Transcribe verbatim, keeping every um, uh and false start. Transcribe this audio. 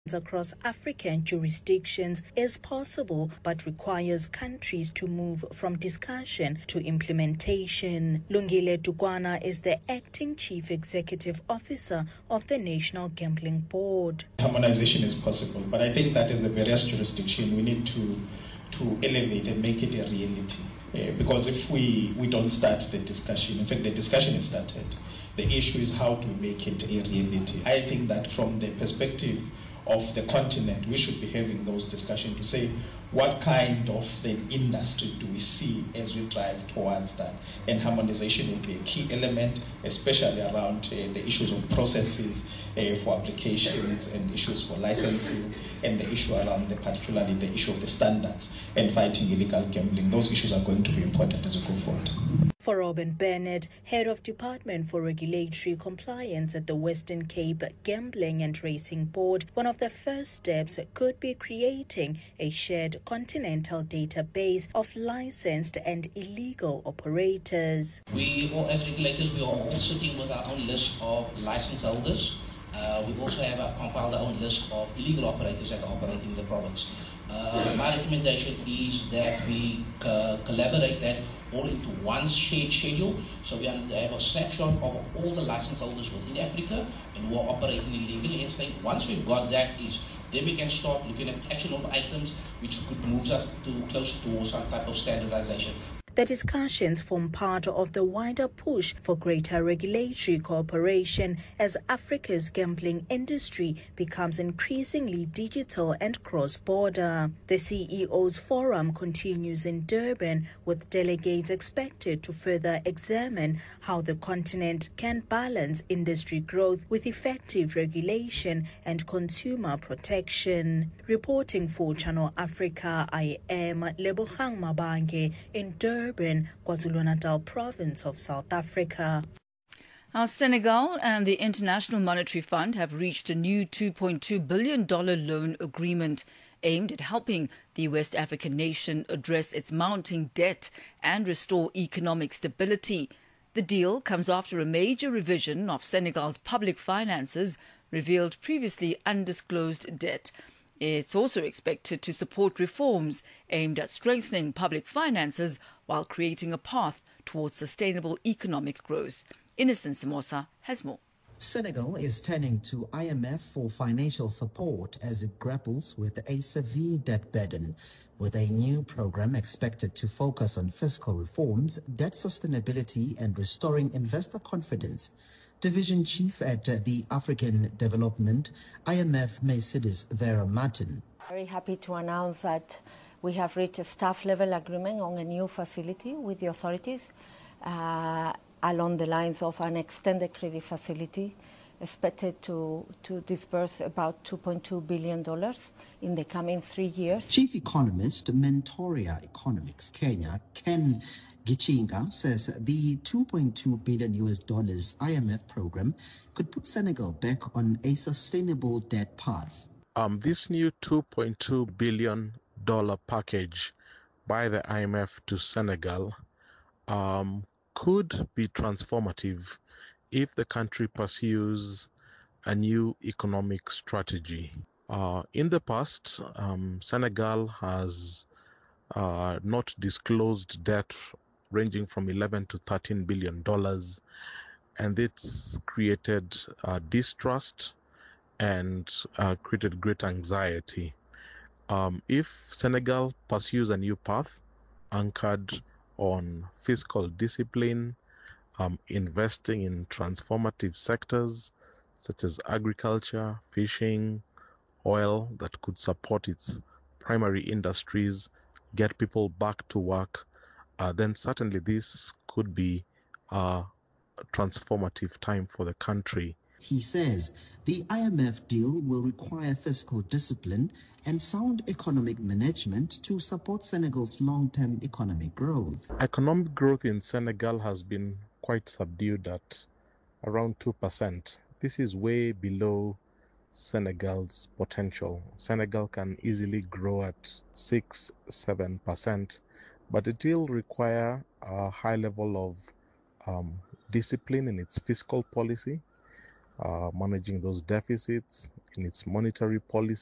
across African jurisdictions is possible, but requires countries to move from discussion to implementation. Lungile Dugwana is the acting chief executive officer of the National Gambling Board. Harmonization is possible, but I think that as the various jurisdictions, we need to, to elevate and make it a reality. Uh, because if we, we don't start the discussion, in fact, the discussion is started. The issue is how to make it a reality. I think that from the perspective of the continent, we should be having those discussions to say what kind of the industry do we see as we drive towards that. And harmonization will be a key element, especially around uh, the issues of processes uh, for applications and issues for licensing, and the issue around the, particularly the issue of the standards and fighting illegal gambling. Those issues are going to be important as we go forward. For Robin Bennett, Head of Department for Regulatory Compliance at the Western Cape Gambling and Racing Board, one of the first steps could be creating a shared continental database of licensed and illegal operators. We, all, as regulators, we are all sitting with our own list of license holders. Uh, we also have a, compiled our own list of illegal operators that are operating in the province. Uh, my recommendation is that we uh, collaborate that all into one shared schedule, so we have a snapshot of all the license holders within Africa and who are operating illegally. And think once we've got that, is then we can start looking at catching of items, which could move us to closer to some type of standardization. The discussions form part of the wider push for greater regulatory cooperation as Africa's gambling industry becomes increasingly digital and cross-border. The C E O's forum continues in Durban, with delegates expected to further examine how the continent can balance industry growth with effective regulation and consumer protection. Reporting for Channel Africa, I am Lebogang Mabange in Durban, Durban, KwaZulu-Natal province of South Africa. Now, Senegal and the International Monetary Fund have reached a new two point two billion dollars loan agreement aimed at helping the West African nation address its mounting debt and restore economic stability. The deal comes after a major revision of Senegal's public finances revealed previously undisclosed debt. It's also expected to support reforms aimed at strengthening public finances while creating a path towards sustainable economic growth. Innocent Simosa has more. Senegal is turning to I M F for financial support as it grapples with a severe debt burden, with a new program expected to focus on fiscal reforms, debt sustainability, and restoring investor confidence. Division Chief at the African Development, I M F, Mercedes Vera Martin. Very happy to announce that we have reached a staff-level agreement on a new facility with the authorities uh, along the lines of an extended credit facility expected to, to disburse about two point two billion dollars in the coming three years. Chief Economist, Mentoria Economics Kenya, Ken Gichinga, says the two point two billion U S dollars I M F program could put Senegal back on a sustainable debt path. Um, this new two point two billion dollars package by the I M F to Senegal um, could be transformative if the country pursues a new economic strategy. Uh, in the past, um, Senegal has uh, not disclosed debt ranging from eleven to thirteen billion dollars, and it's created uh, distrust and uh, created great anxiety. Um, if Senegal pursues a new path anchored on fiscal discipline, um, investing in transformative sectors such as agriculture, fishing, oil that could support its primary industries, get people back to work, Uh, then certainly this could be a transformative time for the country. He says the I M F deal will require fiscal discipline and sound economic management to support Senegal's long-term economic growth. Economic growth in Senegal has been quite subdued at around two percent. This is way below Senegal's potential. Senegal can easily grow at six to seven percent. But it will require a high level of um, discipline in its fiscal policy, uh, managing those deficits in its monetary policy.